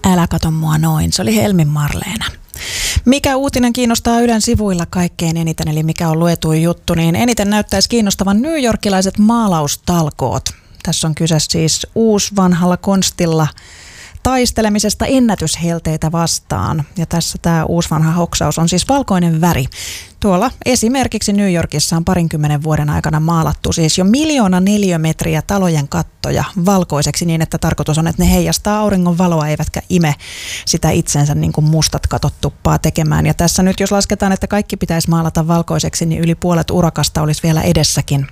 Älä kato mua noin, se oli Helmin Marleena. Mikä uutinen kiinnostaa Ylen sivuilla kaikkein eniten, eli mikä on luetuin juttu, niin eniten näyttäisi kiinnostavan newyorkilaiset maalaustalkoot. Tässä on kyse siis uusvanhalla konstilla taistelemisesta ennätyshelteitä vastaan. Ja tässä tämä uusvanha hoksaus on siis valkoinen väri. Tuolla esimerkiksi New Yorkissa on 20 vuoden aikana maalattu siis jo 1 000 000 neliömetriä talojen kattoja valkoiseksi niin, että tarkoitus on, että ne heijastaa auringon valoa eivätkä ime sitä itsensä niin kuin mustat katot tuppaa tekemään. Ja tässä nyt jos lasketaan, että kaikki pitäisi maalata valkoiseksi, niin yli puolet urakasta olisi vielä edessäkin.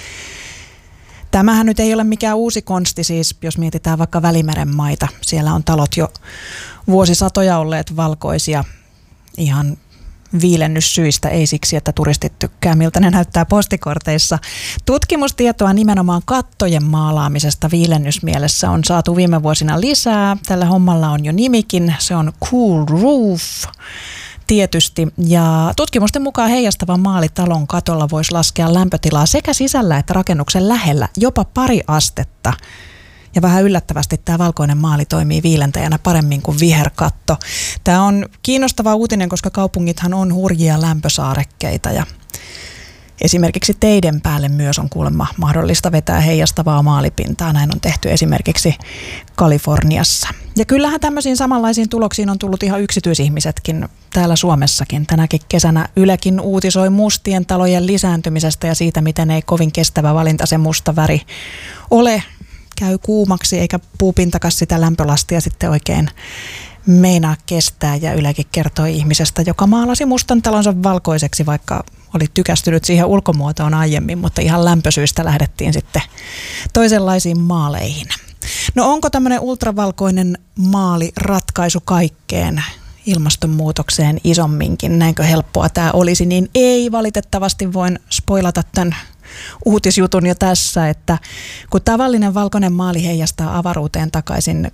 Tämähän nyt ei ole mikään uusi konsti siis, jos mietitään vaikka Välimeren maita. Siellä on talot jo vuosisatoja olleet valkoisia ihan viilennyssyistä, ei siksi, että turistit tykkää, miltä ne näyttää postikorteissa. Tutkimustietoa nimenomaan kattojen maalaamisesta viilennysmielessä on saatu viime vuosina lisää. Tällä hommalla on jo nimikin, se on Cool Roof. Tietysti. Ja tutkimusten mukaan heijastava maali talon katolla voisi laskea lämpötilaa sekä sisällä että rakennuksen lähellä jopa 2 astetta. Ja vähän yllättävästi tämä valkoinen maali toimii viilentäjänä paremmin kuin viherkatto. Tämä on kiinnostava uutinen, koska kaupungithan on hurjia lämpösaarekkeita ja esimerkiksi teiden päälle myös on kuulemma mahdollista vetää heijastavaa maalipintaa. Näin on tehty esimerkiksi Kaliforniassa. Ja kyllähän tämmöisiin samanlaisiin tuloksiin on tullut ihan yksityisihmisetkin täällä Suomessakin. Tänäkin kesänä Ylekin uutisoi mustien talojen lisääntymisestä ja siitä, miten ei kovin kestävä valinta se musta väri ole. Käy kuumaksi eikä puupintakas sitä lämpölastia sitten oikein meinaa kestää. Ja Ylekin kertoi ihmisestä, joka maalasi mustan talonsa valkoiseksi, vaikka oli tykästynyt siihen ulkomuotoon aiemmin, mutta ihan lämpösyistä lähdettiin sitten toisenlaisiin maaleihin. No onko tämmöinen ultravalkoinen maali ratkaisu kaikkeen ilmastonmuutokseen isomminkin? Näinkö helppoa tämä olisi? Niin ei valitettavasti, voin spoilata tämän uutisjutun jo tässä, että kun tavallinen valkoinen maali heijastaa avaruuteen takaisin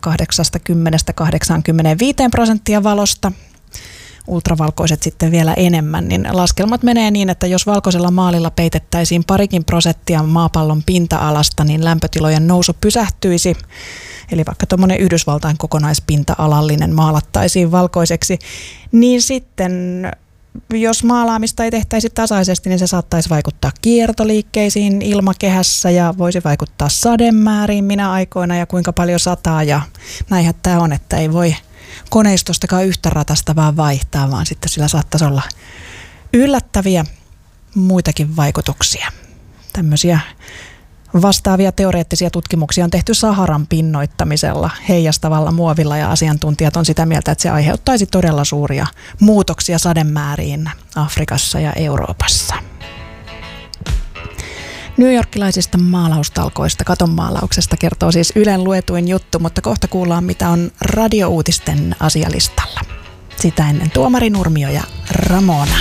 80–85% valosta, ultravalkoiset sitten vielä enemmän, niin laskelmat menee niin, että jos valkoisella maalilla peitettäisiin 2% maapallon pinta-alasta, niin lämpötilojen nousu pysähtyisi. Eli vaikka tuommoinen Yhdysvaltain kokonaispinta-alallinen maalattaisiin valkoiseksi, niin sitten jos maalaamista ei tehtäisi tasaisesti, niin se saattaisi vaikuttaa kiertoliikkeisiin ilmakehässä ja voisi vaikuttaa sademääriin minä aikoina ja kuinka paljon sataa. Ja näinhän tämä on, että ei voi koneistostakaan yhtä ratasta vaan vaihtaa, vaan sitten sillä saattaisi olla yllättäviä muitakin vaikutuksia. Tämmöisiä vastaavia teoreettisia tutkimuksia on tehty Saharan pinnoittamisella heijastavalla muovilla ja asiantuntijat on sitä mieltä, että se aiheuttaisi todella suuria muutoksia sademääriin Afrikassa ja Euroopassa. Newyorkilaisista maalaustalkoista, katonmaalauksesta kertoo siis Ylen luetuin juttu, mutta kohta kuullaan mitä on radiouutisten asialistalla. Sitä ennen Tuomari Nurmio ja Ramona.